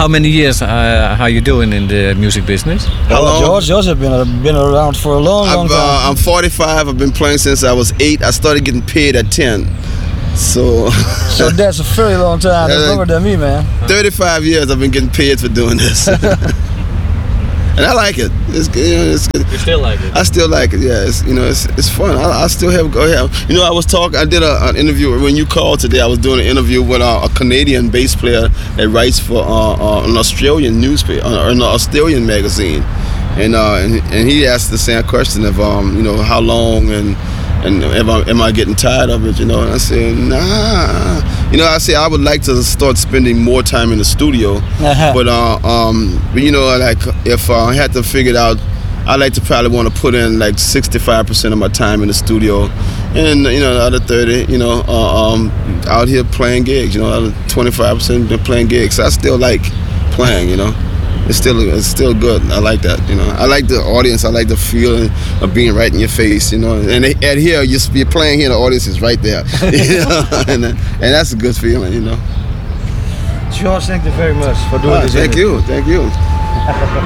how many years are you doing in the music business? How long? George has been around for a long time. I'm 45. I've been playing since I was 8. I started getting paid at 10. So that's a very long time. That's longer than me, man. 35 years I've been getting paid for doing this. And I like it. It's good. It's good. You still like it? I still like it. Yeah, it's fun. I still have. I was talking. I did an interview when you called today. I was doing an interview with a Canadian bass player that writes for an Australian newspaper, an Australian magazine, and he asked the same question of how long and am I getting tired of it? And I said, nah. I say I would like to start spending more time in the studio, but like if I had to figure it out, I like to probably want to put in like 65% of my time in the studio, and the other 30, out here playing gigs. The other 25% been playing gigs. So I still like playing. It's still good. I like that. I like the audience. I like the feeling of being right in your face. And at here, you're playing here, the audience is right there. and that's a good feeling. George, thank you very much for doing this. Thank you.